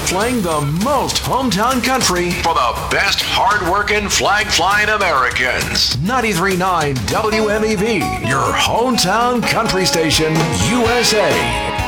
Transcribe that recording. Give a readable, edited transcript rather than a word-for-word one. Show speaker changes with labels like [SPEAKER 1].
[SPEAKER 1] playing the most hometown country for the best hard-working, flag-flying Americans. 93.9 WMEV, your hometown country station, USA.